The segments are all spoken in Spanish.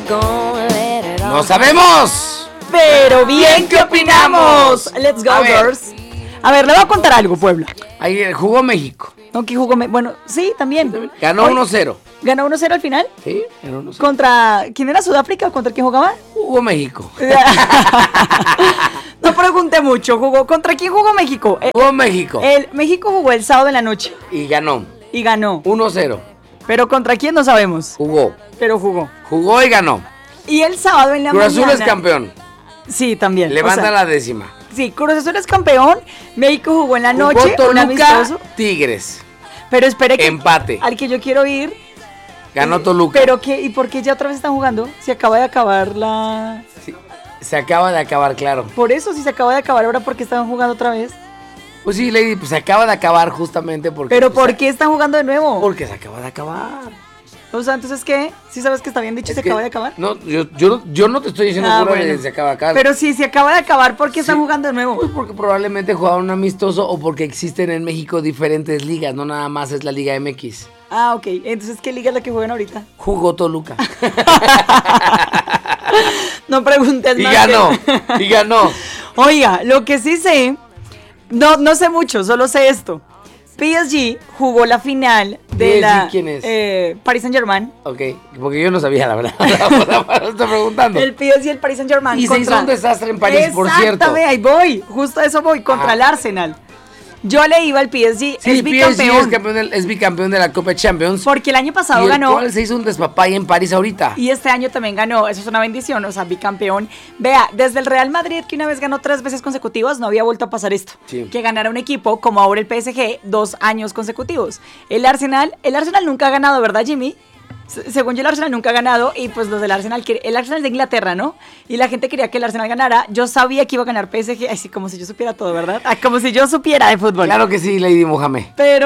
¡No sabemos! Pero bien, ¿qué opinamos? Let's go, girls. A ver, le voy a contar algo, Puebla. Ahí jugó México. No, que jugó. Bueno, sí, también. Ganó 1-0. ¿Ganó 1-0 al final? Sí, ganó 1-0. ¿Contra quién era Sudáfrica? ¿Contra quién jugaba? Jugó México. No pregunté mucho. ¿Contra quién jugó México? Jugó México. México jugó el sábado en la noche. Y ganó. 1-0. 1-0. Pero ¿contra quién no sabemos? Jugó. Pero jugó. Jugó y ganó. Y el sábado en la Cruz mañana. Azul es campeón. Sí, también. Levanta la décima. Sí, Cruz Azul es campeón. México jugó en la Jugó noche. Toluca, un amistoso. Tigres. Pero espere que. Empate. Al que yo quiero ir. Ganó Toluca. Pero qué, ¿y por qué ya otra vez están jugando? Se acaba de acabar la. Sí, se acaba de acabar, claro. Por eso, si se acaba de acabar ahora, ¿por qué están jugando otra vez? Pues sí, Lady, pues se acaba de acabar justamente porque. Pero pues, ¿por qué están jugando de nuevo? Porque se acaba de acabar. O sea, entonces, ¿qué? ¿Sí sabes que está bien dicho, se acaba de acabar? No, yo no te estoy diciendo que se acaba de acabar. Pero si se acaba de acabar, ¿por qué están jugando de nuevo? Pues porque probablemente jugaron un amistoso o porque existen en México diferentes ligas, no nada más es la Liga MX. Ah, ok. Entonces, ¿qué liga es la que juegan ahorita? Jugó Toluca. No preguntes y más. Y ganó. Oiga, lo que sí sé, no sé mucho, solo sé esto. PSG jugó la final de la ¿Quién es? Paris Saint-Germain. Ok, porque yo no sabía la verdad. Estoy preguntando. El PSG y el Paris Saint-Germain. Y se hizo un desastre en París, por cierto. Exactamente, ahí voy. Justo a eso voy, contra el Arsenal. Yo le iba al PSG, Sí, es bicampeón. es bicampeón de la Copa Champions. Porque el año pasado y ganó. el se hizo un despapay en París ahorita. Y este año también ganó, eso es una bendición, o sea, bicampeón. Vea, desde el Real Madrid, que una vez ganó 3 veces consecutivas, no había vuelto a pasar esto. Sí. Que ganara un equipo como ahora el PSG 2 años consecutivos. El Arsenal nunca ha ganado, ¿verdad, Jimmy? Según yo, el Arsenal nunca ha ganado y pues los del Arsenal, el Arsenal es de Inglaterra, ¿no? Y la gente quería que el Arsenal ganara. Yo sabía que iba a ganar PSG, así como si yo supiera todo, ¿verdad? Como si yo supiera de fútbol. Claro que sí, Lady Mohamed. Pero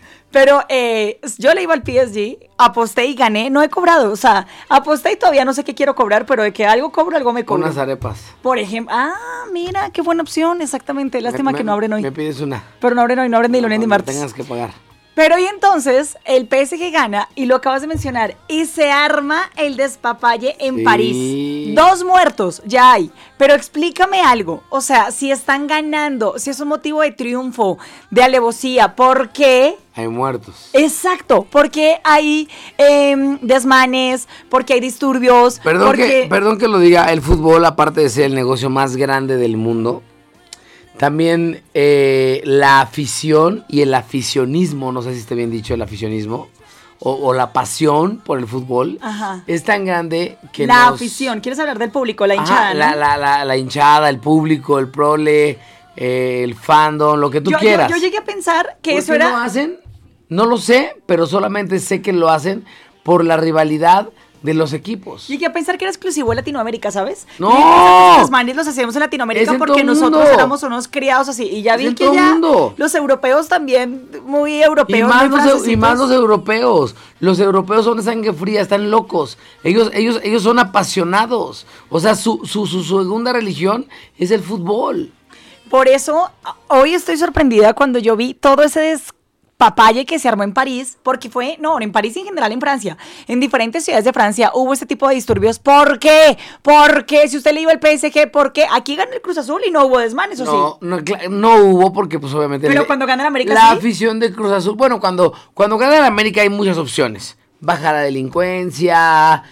yo le iba al PSG, aposté y gané, no he cobrado, o sea, aposté y todavía no sé qué quiero cobrar, pero de que algo cobro, algo me cobro. Unas arepas. Por ejemplo, mira, qué buena opción, exactamente, lástima que no abren hoy. Me pides una. Pero no abren hoy, no abren ni lunes ni martes. Tengas que pagar. Pero y entonces, el PSG gana, y lo acabas de mencionar, y se arma el despapalle en París. 2 muertos, ya hay. Pero explícame algo, o sea, si están ganando, si es un motivo de triunfo, de alevosía, ¿por qué? Hay muertos. Exacto, porque hay desmanes, porque hay disturbios. Perdón que lo diga, el fútbol, aparte de ser el negocio más grande del mundo, también la afición y el aficionismo, no sé si esté bien dicho el aficionismo, o la pasión por el fútbol, Ajá, es tan grande que la afición, ¿quieres hablar del público, la hinchada? Ajá, ¿no? la hinchada, el público, el prole, el fandom, lo que tú quieras. Yo llegué a pensar que eso ¿Por qué era... lo hacen? No lo sé, pero solamente sé que lo hacen por la rivalidad de los equipos. Llegué a pensar que era exclusivo de Latinoamérica, ¿sabes? ¡No! Llegué a pensar que los manes los hacíamos en Latinoamérica porque nosotros éramos unos criados así. Y ya vi que ya los europeos también, muy europeos. Y más los europeos. Los europeos son de sangre fría, están locos. Ellos son apasionados. O sea, su segunda religión es el fútbol. Por eso, hoy estoy sorprendida cuando yo vi todo ese papaye que se armó en París, porque en París y en general en Francia, en diferentes ciudades de Francia hubo este tipo de disturbios. ¿Por qué? Porque si usted le iba al PSG, ¿por qué? Aquí ganó el Cruz Azul y no hubo desmanes, ¿o sí? No hubo porque pues obviamente... Pero cuando gana el América, la ¿sí? afición de Cruz Azul, bueno, cuando gana el América hay muchas opciones. Baja la delincuencia,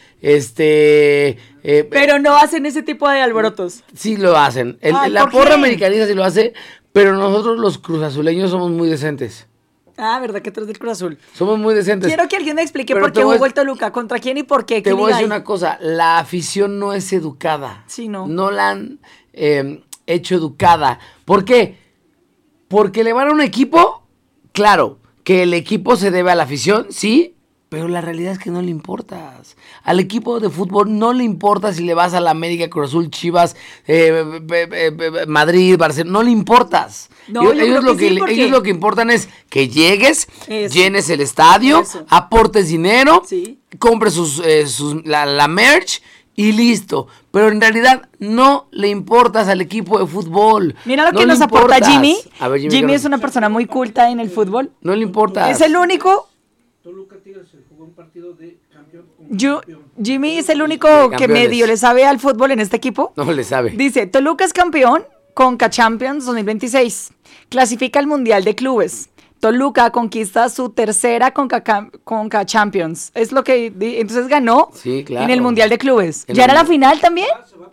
pero no hacen ese tipo de alborotos. Sí lo hacen. La porra americanista sí lo hace, pero nosotros los cruzazuleños somos muy decentes. ¿Verdad que tú eres del Cruz Azul? Somos muy decentes. Quiero que alguien me explique por qué jugó el Toluca, contra quién y por qué. Te voy a decir una cosa, la afición no es educada. Sí, no. No la han hecho educada. ¿Por qué? Porque le van a un equipo, claro, que el equipo se debe a la afición, sí, pero la realidad es que no le importas. Al equipo de fútbol no le importa si le vas a la América, Cruz Azul, Chivas, Madrid, Barcelona, no le importas. No, ellos lo que importan es que llegues, llenes el estadio, aportes dinero, compres la merch y listo. Pero en realidad no le importas al equipo de fútbol. Mira lo no que nos aporta Jimmy. A ver, Jimmy es una persona muy culta en el fútbol. No le importa. Es el único. Toluca Tigres jugó un partido de campeonato. Jimmy es el único que Campeones. medio le sabe al fútbol en este equipo. No le sabe. Dice, Toluca es campeón Conca Champions 2026. Clasifica al Mundial de Clubes. Toluca conquista su tercera Conca Champions. Es lo que... Entonces ganó Sí, claro. en el Mundial de Clubes. En ¿Ya el- era la final también?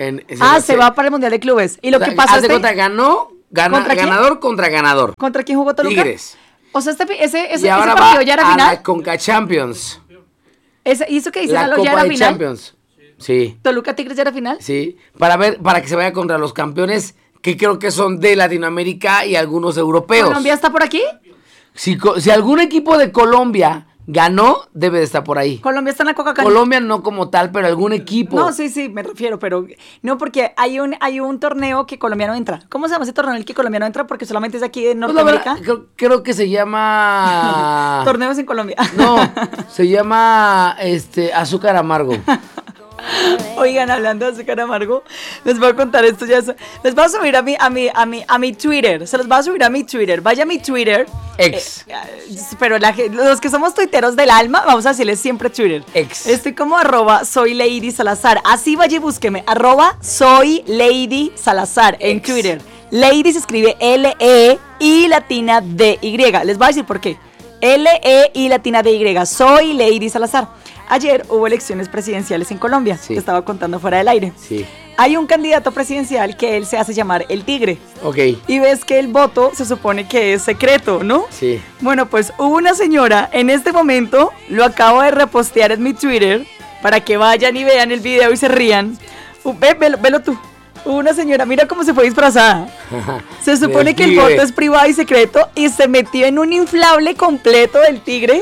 Se va para el Mundial de Clubes. Y lo que pasó Haz de cuenta, ¿Contra quién? ganador contra ganador. ¿Contra quién jugó Toluca? Tigres. O sea, ese Y ahora partido va ya era a final. la Conca Champions. ¿Y eso que dice La Lalo ya Copa era de final? Champions. Sí, ¿Toluca Tigres ya era final? sí. Para que se vaya contra los campeones que creo que son de Latinoamérica y algunos europeos. ¿Colombia está por aquí? Si algún equipo de Colombia ganó, debe de estar por ahí. ¿Colombia está en la Coca-Cola? Colombia no como tal, pero algún equipo. No, sí, me refiero, pero no, porque hay un torneo que colombiano entra. ¿Cómo se llama ese torneo en el que colombiano entra? Porque solamente es de aquí de Pues la verdad, Norteamérica. creo que se llama... Torneos en Colombia. No, se llama azúcar amargo. Oigan, hablando de azúcar amargo, les voy a contar esto ya. Les voy a subir a mi Twitter. Se los voy a subir a mi Twitter. Vaya a mi Twitter. Ex. Pero los que somos tuiteros del alma, vamos a decirles siempre Twitter. Ex. Estoy como @soy Lady Salazar. Así vaya y búsqueme. @soy Lady Salazar en Ex. Twitter. Lady se escribe L-E y latina D-Y. Les voy a decir por qué. L-E y latina D-Y. Soy Lady Salazar. Ayer hubo elecciones presidenciales en Colombia. Sí. Te estaba contando fuera del aire. Sí. Hay un candidato presidencial que él se hace llamar el Tigre. Ok. Y ves que el voto se supone que es secreto, ¿no? Sí. Bueno, pues hubo una señora, en este momento, lo acabo de repostear en mi Twitter, para que vayan y vean el video y se rían. Velo tú. Hubo una señora, mira cómo se fue disfrazada. Se supone que el Tigre. voto es privado y secreto y se metió en un inflable completo del Tigre.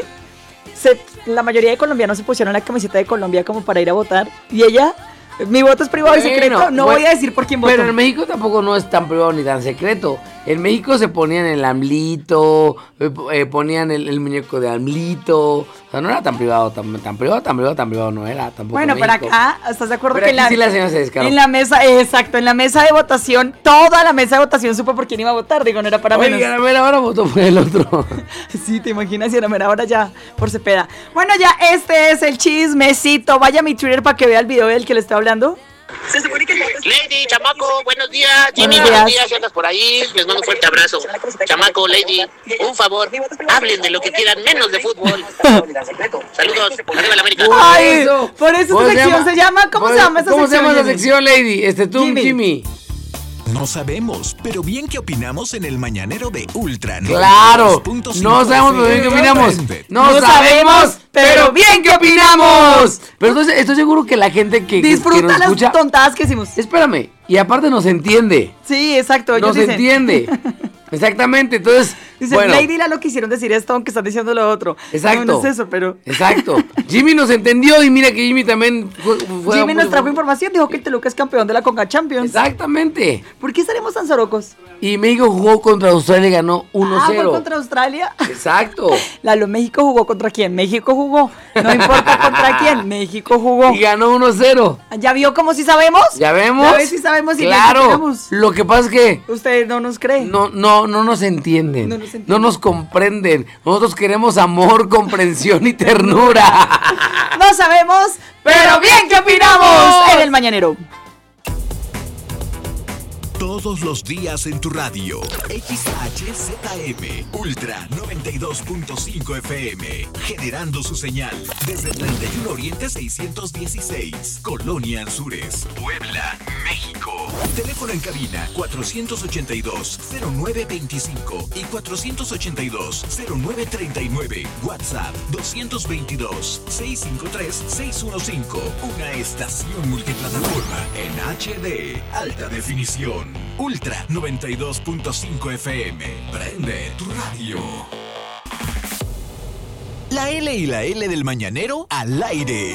La mayoría de colombianos se pusieron la camiseta de Colombia como para ir a votar. Y ella, mi voto es privado y secreto, no voy a decir por quién voto. Pero en México tampoco no es tan privado ni tan secreto. En México se ponían el AMLito, ponían el muñeco de AMLito. O sea, no era tan privado, tan privado no era tampoco. Bueno, para México. acá, ¿estás de acuerdo Pero que aquí sí la señora se descaró. en la mesa, exacto, en la mesa de votación, toda la mesa de votación supo por quién iba a votar, digo, no era para menos. Oiga, a ver, ahora votó por el otro. Sí, te imaginas si era mera hora ya por Cepeda. Bueno, ya este es el chismecito. Vaya a mi Twitter para que vea el video del que le estoy hablando. Lady, chamaco, buenos días. Jimmy, Buenos días. buenos días. Si andas por ahí, les mando un fuerte abrazo. Chamaco, Lady, un favor, hablen de lo que quieran, menos de fútbol. Saludos, arriba la América. Ay, Eso. por eso ¿Cómo esta sección se llama, ¿cómo se llama esa ¿Cómo se sección, llama esa Jimmy? sección, Lady? Tú, Jimmy. Jimmy. No sabemos, pero bien que opinamos en el mañanero de Ultra. Claro, 92.5 no sabemos, pero bien que FM. opinamos. No No sabemos, sabemos, pero bien que opinamos. Pero entonces estoy seguro que la gente que nos Disfruta las escucha, tontadas que hicimos. espérame, y aparte nos entiende. Sí, exacto. ellos Nos dicen- entiende. Exactamente, entonces, Dicen, bueno, Lady Lalo quisieron decir esto, aunque están diciendo lo otro. exacto. No es eso, pero... Exacto. Jimmy nos entendió y mira que Jimmy también fue Jimmy nos trajo información, dijo que el Toluca es campeón de la Conca Champions. Exactamente. ¿Por qué estaremos tan sorocos? Y México jugó contra Australia y ganó 1-0. Ah, fue contra Australia. Exacto. Lalo, ¿México jugó contra quién? México jugó. No importa contra quién, México jugó. Y ganó 1-0. ¿Ya vio cómo si sabemos? ¿Ya vemos? Ya ves si sabemos y bien claro. que opinamos. Lo que pasa es que Usted no nos cree. no nos entienden. No nos entienden. No nos comprenden. Nosotros queremos amor, comprensión y ternura. No sabemos, pero bien que opinamos en el Mañanero. Todos los días en tu radio. XHZM Ultra 92.5 FM. Generando su señal desde 31 Oriente 616. Colonia Anzures, Puebla, México. Teléfono en cabina 482-0925 y 482-0939. WhatsApp 222-653-615. Una estación multiplataforma en HD. Alta definición. Ultra 92.5 FM. Prende tu radio. La L y la L del Mañanero al aire.